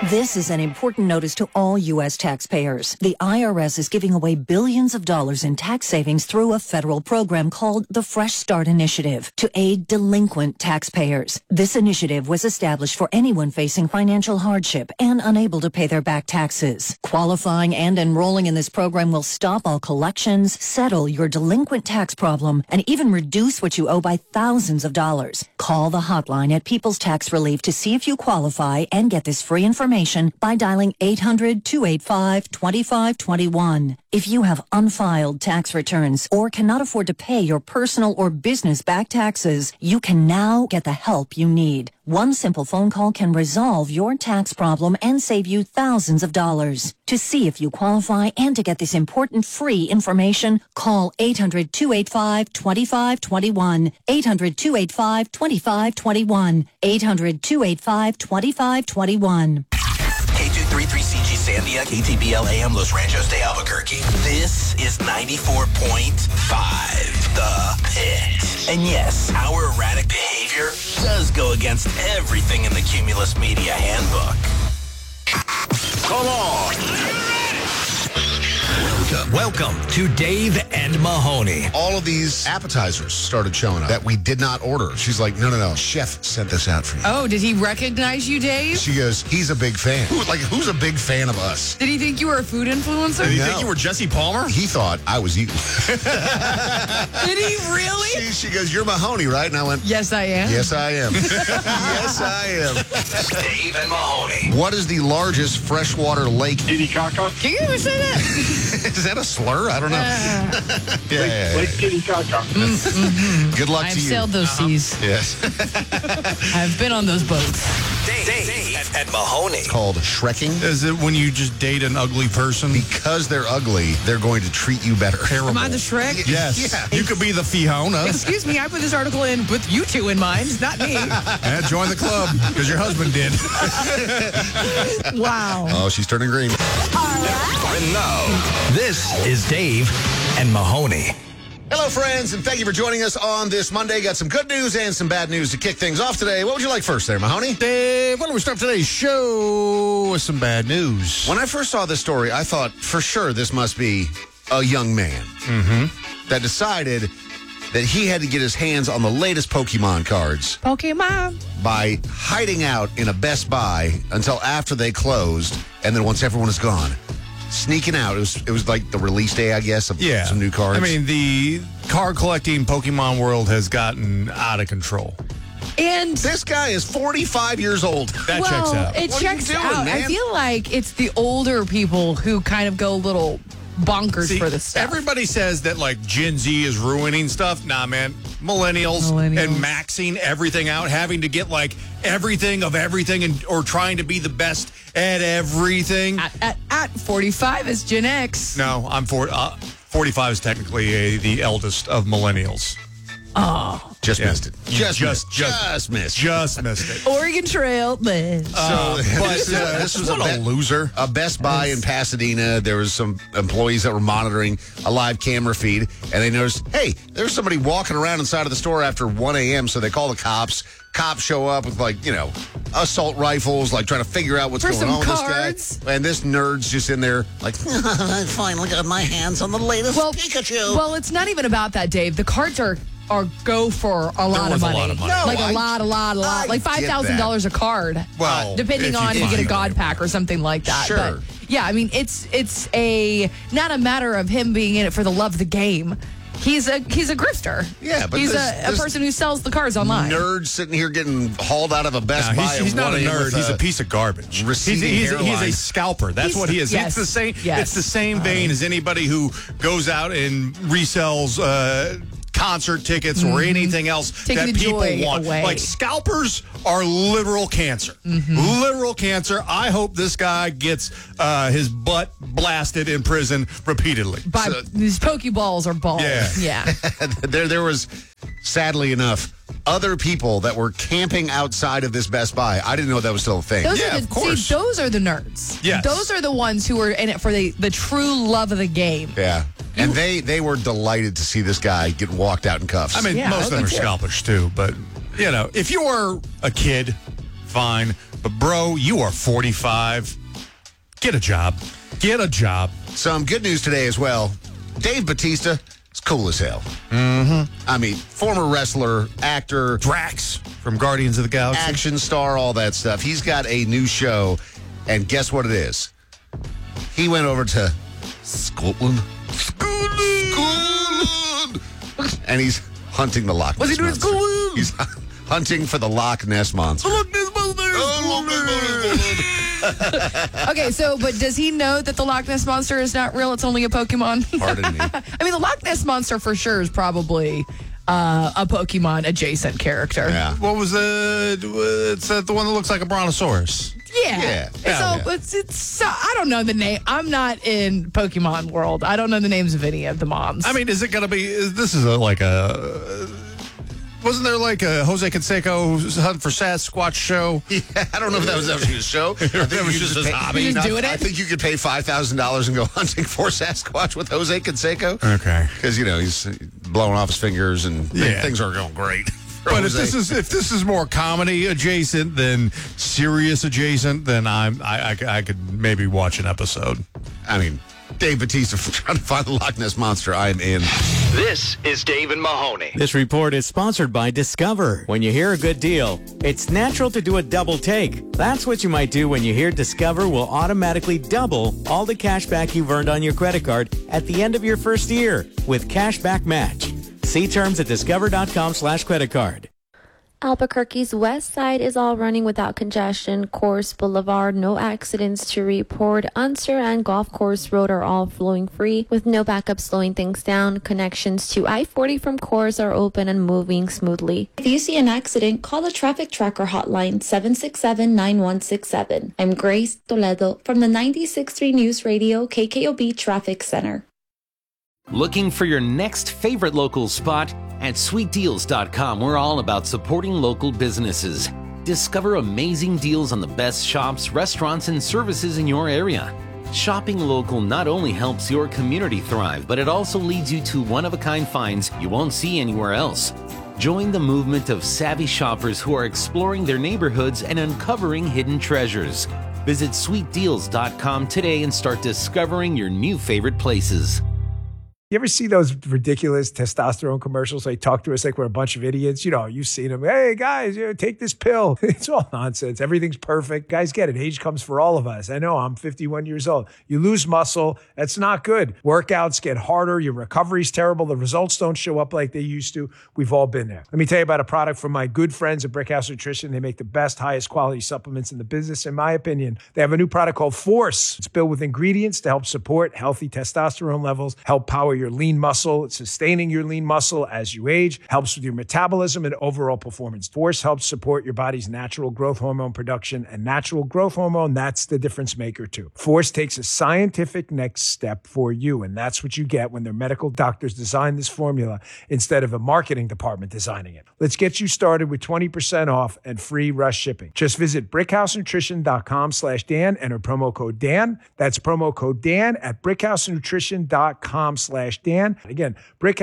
This is an important notice to all U.S. taxpayers. The IRS is giving away billions of dollars in tax savings through a federal program called the Fresh Start Initiative to aid delinquent taxpayers. This initiative was established for anyone facing financial hardship and unable to pay their back taxes. Qualifying and enrolling in this program will stop all collections, settle your delinquent tax problem, and even reduce what you owe by thousands of dollars. Call the hotline at People's Tax Relief to see if you qualify and get this free information by dialing 800-285-2521. If you have unfiled tax returns or cannot afford to pay your personal or business back taxes, you can now get the help you need. One simple phone call can resolve your tax problem and save you thousands of dollars. To see if you qualify and to get this important free information, call 800-285-2521. 800-285-2521. 800-285-2521. K233CG Sandia, KTBL AM Los Ranchos de Albuquerque. This is 94.5 The Pit. And yes, our erratic behavior does go against everything in the Cumulus Media Handbook. Come on. Welcome to Dave and Mahoney. All of these appetizers started showing up that we did not order. She's like, no. Chef sent this out for you. Oh, did he recognize you, Dave? She goes, he's a big fan. Who's a big fan of us? Did he think you were a food influencer? Did he think you were Jesse Palmer? He thought I was you. Did he really? She goes, you're Mahoney, right? And I went, Yes, I am. yes, I am. Yes, I am. Dave and Mahoney. What is the largest freshwater lake? Titicaca. Can you ever say that? Is that a slur? I don't know. Yeah. Lake Titicaca. Good luck I've to you. sailed those seas. Yes. I've been on those boats. Dave and Mahoney. It's called shrekking. Is it when you just date an ugly person? Because they're ugly, they're going to treat you better. Am I the Shrek? Yes. Yeah. You could be the Fiona. Excuse me, I put this article in with you two in mind, not me. And join the club because your husband did. Wow. Oh, she's turning green. And now, This is Dave and Mahoney. Hello, friends, and thank you for joining us on this Monday. Got some good news and some bad news to kick things off today. What would you like first there, Mahoney? Dave, why don't we start today's show with some bad news? When I first saw this story, I thought for sure this must be a young man that decided that he had to get his hands on the latest Pokemon cards Pokemon. by hiding out in a Best Buy until after they closed, and then once everyone is gone, sneaking out. It was like the release day, I guess, of some new cards. I mean, the card collecting Pokemon world has gotten out of control. And this guy is 45 years old. That checks out. It What are you checks doing, out. man? I feel like it's the older people who kind of go a little bonkers See, for this stuff. everybody says that like Gen Z is ruining stuff. Nah, man. Millennials and maxing everything out, having to get like everything of everything and or trying to be the best at everything. At 45 is Gen X. No, I'm 45 is technically the eldest of millennials. Just missed it. Just missed it. Just missed it. Oregon Trail. So this was what a loser. A Best Buy in Pasadena. There was some employees that were monitoring a live camera feed, and they noticed, hey, there's somebody walking around inside of the store after 1 a.m., so they call the cops. Cops show up with, like, assault rifles, like, trying to figure out what's For going some on with cards. this guy. And this nerd's just in there, like, I finally got my hands on the latest Pikachu. Well, it's not even about that, Dave. The cards are go for a lot worth of a money. lot of money. No, Like I a lot. Like $5,000 a card. Well, depending if on you if you get a find God it. pack or something like that. Sure. But yeah, I mean, it's a not a matter of him being in it for the love of the game. He's a grifter. Yeah, but he's this a person who sells the cards online. Nerd sitting here getting hauled out of a Best Buy. He's at not 1 a a.m. nerd. with He's a piece of garbage. receding He's hairline. a scalper. That's what he is. Yes. It's the same. Yes. It's the same vein as anybody who goes out and resells concert tickets or anything else Taking that the people joy want. away. Like scalpers are literal cancer. Literal cancer. I hope this guy gets his butt blasted in prison repeatedly. By these Pokeballs or balls. Yeah. There was, sadly enough, other people that were camping outside of this Best Buy. I didn't know that was still a thing. Those Yeah, are the, of course. See, those are the nerds. Yes. Those are the ones who are in it for the true love of the game. Yeah. And they were delighted to see this guy get walked out in cuffs. I mean, Yeah, most of them are okay. scalpers too, but if you're a kid fine. But, bro, you are 45. Get a job. Get a job. Some good news today as well. Dave Bautista is cool as hell. Mm-hmm. I mean, former wrestler, actor. Drax from Guardians of the Galaxy. Action star, all that stuff. He's got a new show, and guess what it is? He went over to Scotland. And he's hunting the Loch Ness What's he doing in Monster. Scotland? He's hunting for the Loch Ness Monster. Okay, but does he know that the Loch Ness Monster is not real? It's only a Pokemon? Pardon me. I mean, the Loch Ness Monster for sure is probably a Pokemon adjacent character. Yeah. What was it's the one that looks like a brontosaurus. Yeah. Yeah. It's I don't know the name. I'm not in Pokemon world. I don't know the names of any of the mons. I mean, is it going to be, wasn't there like a Jose Canseco Hunt for Sasquatch show? Yeah, I don't know if that was actually a show. I think That was just his hobby. He was doing I it? think you could pay $5,000 and go hunting for Sasquatch with Jose Canseco. Okay. Because, he's blowing off his fingers and things are going great. But if this is more comedy adjacent than serious adjacent, then I could maybe watch an episode. I mean, Dave Bautista trying to find the Loch Ness Monster. I am in. This is Dave and Mahoney. This report is sponsored by Discover. When you hear a good deal, it's natural to do a double take. That's what you might do when you hear Discover will automatically double all the cash back you've earned on your credit card at the end of your first year with Cashback Match. See terms at discover.com/credit card. Albuquerque's west side is all running without congestion. Course Boulevard, no accidents to report. Unser and Golf Course Road are all flowing free with no backup slowing things down. Connections to I-40 from Course are open and moving smoothly. If you see an accident, call the Traffic Tracker hotline 767-9167. I'm Grace Toledo from the 96.3 News Radio KKOB Traffic Center. Looking for your next favorite local spot? At sweetdeals.com, we're all about supporting local businesses. Discover amazing deals on the best shops, restaurants, and services in your area. Shopping local not only helps your community thrive, but it also leads you to one-of-a-kind finds you won't see anywhere else. Join the movement of savvy shoppers who are exploring their neighborhoods and uncovering hidden treasures. Visit sweetdeals.com today and start discovering your new favorite places. You ever see those ridiculous testosterone commercials? They talk to us like we're a bunch of idiots. You've seen them. Hey, guys, take this pill. It's all nonsense. Everything's perfect. Guys, get it. Age comes for all of us. I know. I'm 51 years old. You lose muscle. That's not good. Workouts get harder. Your recovery's terrible. The results don't show up like they used to. We've all been there. Let me tell you about a product from my good friends at Brickhouse Nutrition. They make the best, highest quality supplements in the business, in my opinion. They have a new product called Force. It's built with ingredients to help support healthy testosterone levels, help power your lean muscle. It's sustaining your lean muscle as you age, helps with your metabolism and overall performance. Force helps support your body's natural growth hormone production, and natural growth hormone, that's the difference maker too. Force takes a scientific next step for you, and that's what you get when their medical doctors design this formula instead of a marketing department designing it. Let's get you started with 20% off and free rush shipping. Just visit brickhousenutrition.com/Dan, enter promo code Dan. That's promo code Dan at brickhousenutrition.com/Dan. Again,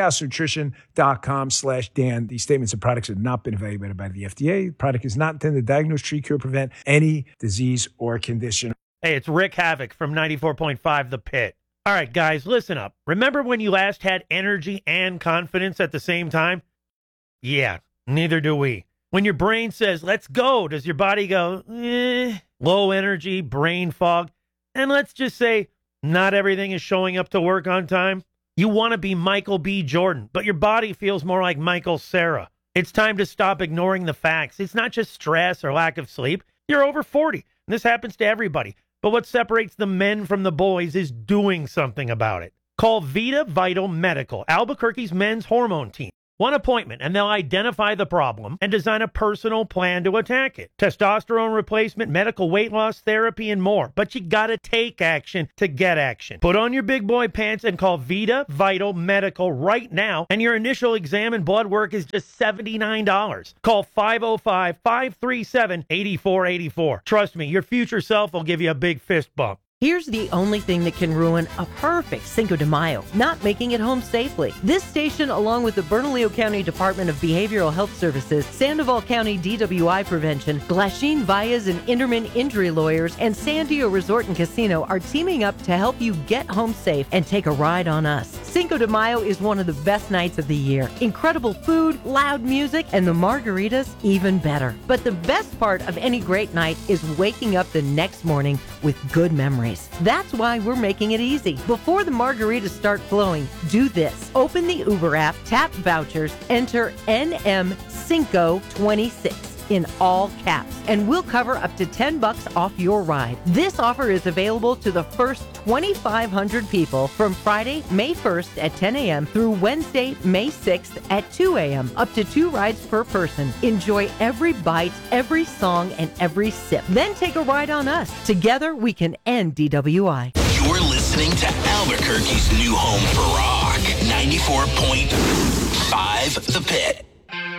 brickhousenutrition.com/Dan. These statements and products have not been evaluated by the FDA. The product is not intended to diagnose, treat, cure, prevent any disease or condition. Hey, it's Rick Havoc from 94.5 The Pit. All right, guys, listen up. Remember when you last had energy and confidence at the same time? Yeah, neither do we. When your brain says, let's go, does your body go, low energy, brain fog? And let's just say, not everything is showing up to work on time. You want to be Michael B. Jordan, but your body feels more like Michael Cera. It's time to stop ignoring the facts. It's not just stress or lack of sleep. You're over 40, and this happens to everybody. But what separates the men from the boys is doing something about it. Call Vita Vital Medical, Albuquerque's men's hormone team. One appointment, and they'll identify the problem and design a personal plan to attack it. Testosterone replacement, medical weight loss therapy, and more. But you gotta take action to get action. Put on your big boy pants and call Vita Vital Medical right now, and your initial exam and blood work is just $79. Call 505-537-8484. Trust me, your future self will give you a big fist bump. Here's the only thing that can ruin a perfect Cinco de Mayo, not making it home safely. This station, along with the Bernalillo County Department of Behavioral Health Services, Sandoval County DWI Prevention, Glasheen Valles and Inderman Injury Lawyers, and Sandio Resort and Casino are teaming up to help you get home safe and take a ride on us. Cinco de Mayo is one of the best nights of the year. Incredible food, loud music, and the margaritas even better. But the best part of any great night is waking up the next morning with good memories. That's why we're making it easy. Before the margaritas start flowing, do this. Open the Uber app, tap vouchers, enter NM526 in all caps, and we'll cover up to $10 off your ride. This offer is available to the first 2,500 people from Friday, May 1st at 10 a.m. through Wednesday, May 6th at 2 a.m. Up to 2 rides per person. Enjoy every bite, every song, and every sip. Then take a ride on us. Together, we can end DWI. You're listening to Albuquerque's new home for rock. 94.5 The Pit.